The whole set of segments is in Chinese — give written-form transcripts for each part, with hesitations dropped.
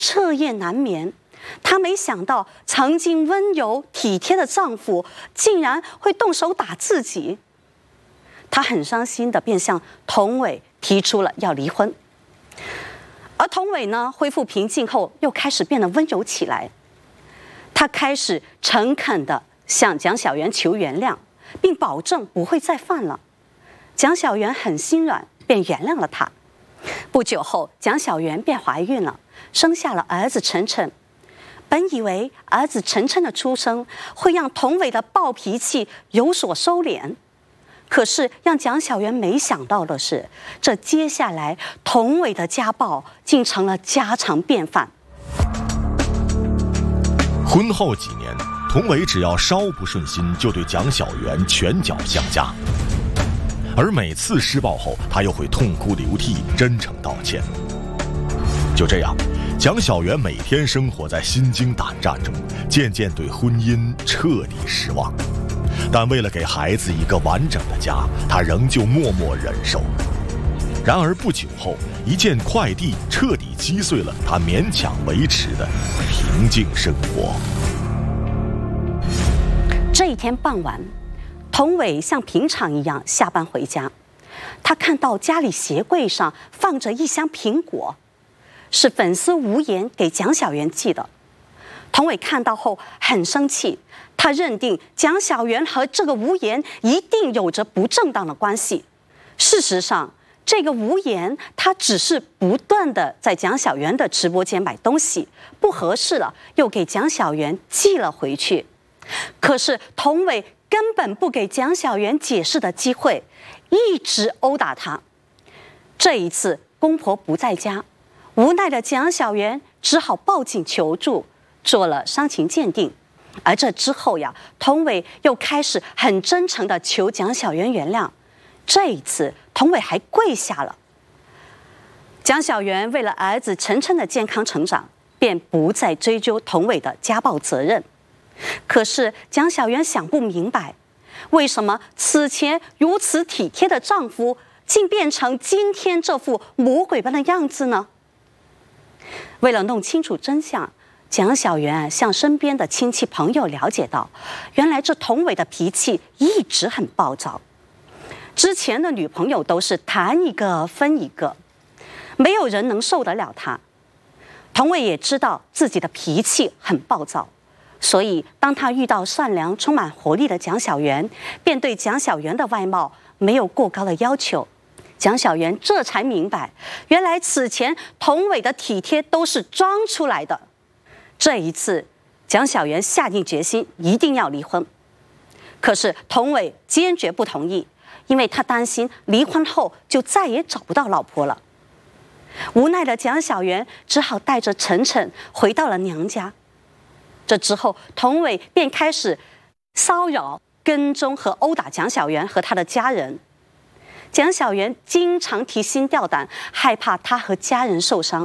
彻夜难眠。她没想到，曾经温柔体贴的丈夫竟然会动手打自己。她很伤心的便向童伟提出了要离婚。而童伟呢，恢复平静后，又开始变得温柔起来。他开始诚恳地向蒋小媛求原谅，并保证不会再犯了。蒋小媛很心软，便原谅了他。不久后，蒋小媛便怀孕了，生下了儿子晨晨。本以为儿子晨晨的出生会让童伟的暴脾气有所收敛，可是让蒋小媛没想到的是，这接下来童伟的家暴竟成了家常便饭。 婚后几年，童伟只要稍不顺心，就对蒋小媛拳脚相加，而每次施暴后，他又会痛哭流涕，真诚道歉。就这样，蒋小媛每天生活在心惊胆战中，渐渐对婚姻彻底失望。但为了给孩子一个完整的家，她仍旧默默忍受。然而不久后，一件快递彻底击碎了她勉强维持的平静生活。 这一天傍晚，童伟像平常一样下班回家，他看到家里鞋柜上放着一箱苹果，是粉丝无言给蒋小媛寄的。童伟看到后很生气，他认定蒋小媛和这个无言一定有着不正当的关系。事实上，这个无言他只是不断的在蒋小媛的直播间买东西，不合适了又给蒋小媛寄了回去。可是童伟根本不给蒋小媛解释的机会，一直殴打她。这一次公婆不在家，无奈的蒋小媛只好报警求助，做了伤情鉴定。而这之后呀，童伟又开始很真诚地求蒋小媛原谅。这一次童伟还跪下了。蒋小媛为了儿子晨晨的健康成长，便不再追究童伟的家暴责任。可是蒋小媛想不明白，为什么此前如此体贴的丈夫竟变成今天这副魔鬼般的样子呢？为了弄清楚真相，蒋小媛向身边的亲戚朋友了解到，原来这童伟的脾气一直很暴躁。之前的女朋友都是谈一个分一个，没有人能受得了他。童伟也知道自己的脾气很暴躁，所以当他遇到善良充满活力的蒋小媛，便对蒋小媛的外貌没有过高的要求。蒋小媛这才明白，原来此前童伟的体贴都是装出来的。这一次蒋小媛下定决心一定要离婚，可是童伟坚决不同意，因为他担心离婚后就再也找不到老婆了。无奈的蒋小媛只好带着晨晨回到了娘家。这之后，童伟便开始骚扰、跟踪和殴打蒋小媛和她的家人。蒋小媛经常提心吊胆，害怕她和家人受伤。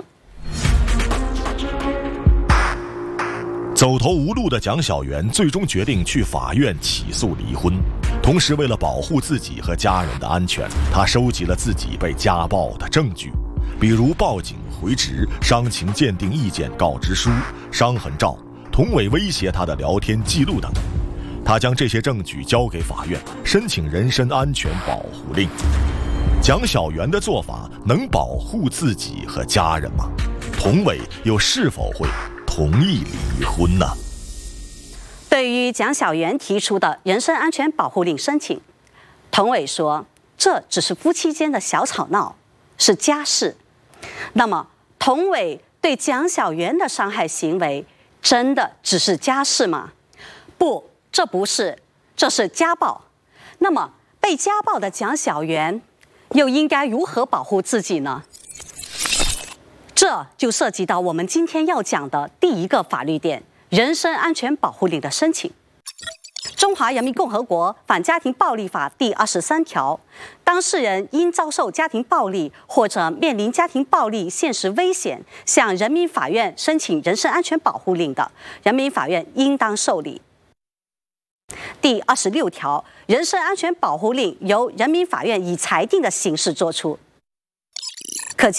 走投无路的蒋小媛最终决定去法院起诉离婚，同时为了保护自己和家人的安全，她收集了自己被家暴的证据，比如报警回执、伤情鉴定意见告知书、伤痕照、童伟威胁她的聊天记录等。她将这些证据交给法院，申请人身安全保护令。蒋小媛的做法能保护自己和家人吗？童伟又是否会同意离婚呢？ 对于蒋小媛提出的人身安全保护令申请，童伟说这只是夫妻间的小吵闹，是家事。那么童伟对蒋小媛的伤害行为真的只是家事吗？不，这不是，这是家暴。那么被家暴的蒋小媛又应该如何保护自己呢？这就涉及到我们今天要讲的第一个法律点：人身安全保护令的申请。中华人民共和国反家庭暴力法第23条，当事人因遭受家庭暴力或者面临家庭暴力现实危险，向人民法院申请人身安全保护令的，人民法院应当受理。第26条，人身安全保护令由人民法院以裁定的形式作出。可见，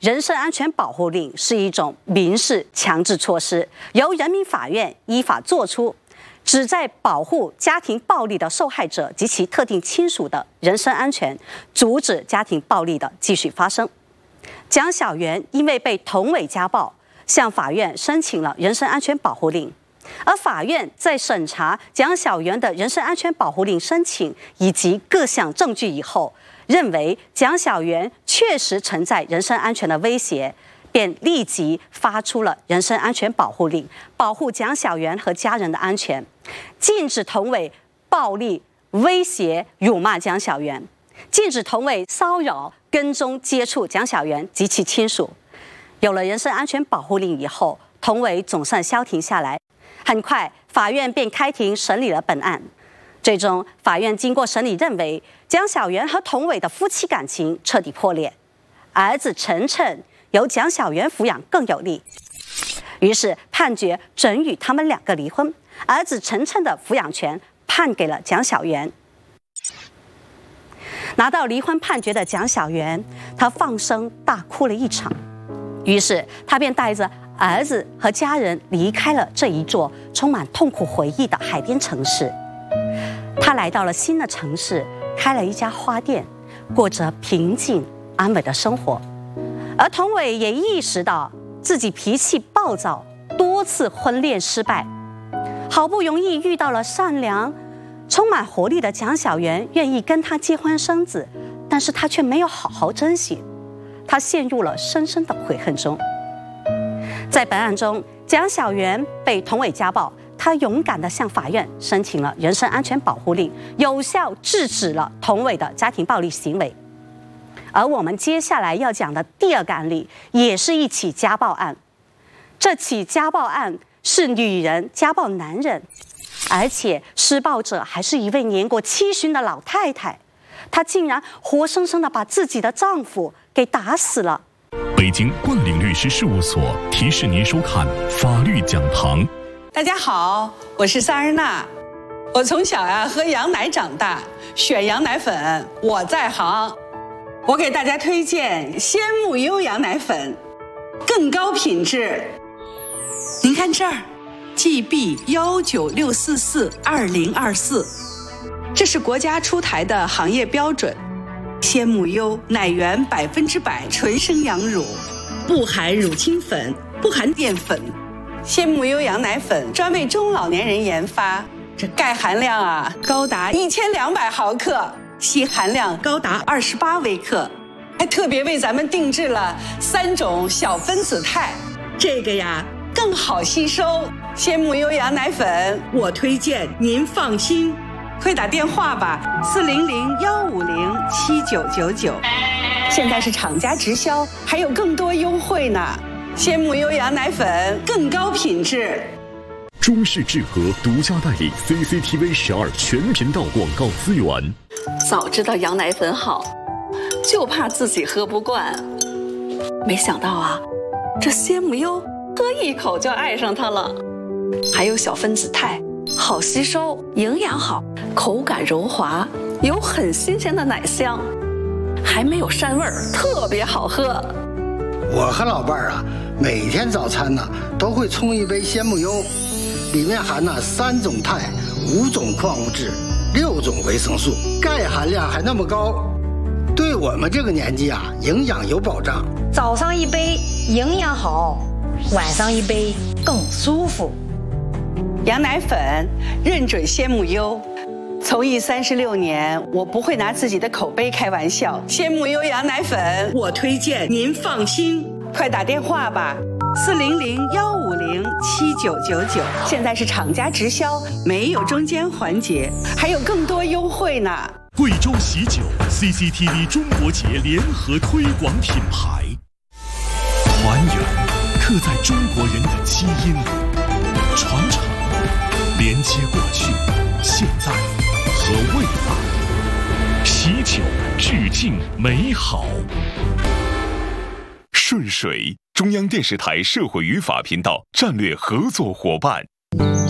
人身安全保护令是一种民事强制措施，由人民法院依法作出，旨在保护家庭暴力的受害者及其特定亲属的人身安全，阻止家庭暴力的继续发生。蒋小媛因为被同委家暴，向法院申请了人身安全保护令，而法院在审查蒋小媛的人身安全保护令申请以及各项证据以后，认为蒋小媛确实存在人身安全的威胁，便立即发出了人身安全保护令，保护蒋小媛和家人的安全，禁止同委暴力威胁辱骂蒋小媛，禁止同委骚扰跟踪接触蒋小媛及其亲属。有了人身安全保护令以后，同委总算消停下来。很快，法院便开庭审理了本案。最终，法院经过审理认为，蒋小媛和同委的夫妻感情彻底破裂，儿子晨晨由蒋小媛抚养更有利，于是判决准予他们两个离婚，儿子晨晨的抚养权判给了蒋小媛。拿到离婚判决的蒋小媛，她放声大哭了一场，于是她便带着儿子和家人离开了这一座充满痛苦回忆的海边城市。他来到了新的城市，开了一家花店，过着平静安稳的生活。而童伟也意识到自己脾气暴躁，多次婚恋失败，好不容易遇到了善良、充满活力的蒋小媛，愿意跟他结婚生子，但是他却没有好好珍惜，他陷入了深深的悔恨中。在本案中，蒋小媛被同委家暴，她勇敢地向法院申请了人身安全保护令，有效制止了同委的家庭暴力行为。而我们接下来要讲的第二个案例，也是一起家暴案。这起家暴案是女人家暴男人，而且施暴者还是一位年过70的老太太，她竟然活生生地把自己的丈夫给打死了。 北京冠岭律师事务所提示您收看法律讲堂。 大家好，我是萨日娜。我从小喝羊奶长大，选羊奶粉我在行。我给大家推荐鲜木优羊奶粉，更高品质。您看这儿 ，GB196442024，这是国家出台的行业标准。鲜木优奶源100%纯生羊乳，不含乳清粉，不含淀粉。鲜木优羊奶粉专为中老年人研发，这钙含量高达1200毫克，硒含量高达28微克，还特别为咱们定制了3种小分子肽，这个更好吸收。鲜木优羊奶粉我推荐您放心，快打电话吧，400-150-7999，现在是厂家直销，还有更多优惠呢。鲜木优羊奶粉更高品质。 中视智和独家代理 CCTV 12全频道广告资源。 早知道羊奶粉好，就怕自己喝不惯。没想到这鲜木优喝一口就爱上它了。还有小分子肽，好吸收，营养好，口感柔滑，有很新鲜的奶香，还没有膻味儿，特别好喝。 我和老伴儿每天早餐都会冲一杯鲜木优，里面含3种肽、5种矿物质、6种维生素，钙含量还那么高，对我们这个年纪营养有保障。 早上一杯营养好，晚上一杯更舒服。 羊奶粉认准鲜木优，从艺36年，我不会拿自己的口碑开玩笑。鲜木优羊奶粉我推荐您放心，快打电话吧，400-150-7999，现在是厂家直销，没有中间环节，还有更多优惠呢。 贵州喜酒 CCTV 中国节联合推广品牌，团圆刻在中国人的基因里，传承连接过去、现在和未来，喜酒致敬美好。顺水，中央电视台社会与法频道战略合作伙伴。